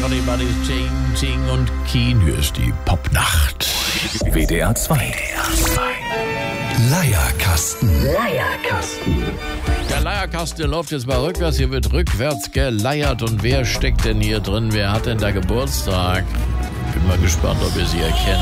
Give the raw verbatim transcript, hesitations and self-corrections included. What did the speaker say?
Everybody's Changing und Keen. Hier ist die Popnacht. W D R zwei. Leierkasten. Leierkasten. Der Leierkasten der läuft jetzt mal rückwärts. Hier wird rückwärts geleiert. Und wer steckt denn hier drin? Wer hat denn da Geburtstag? Bin mal gespannt, ob ihr sie erkennt.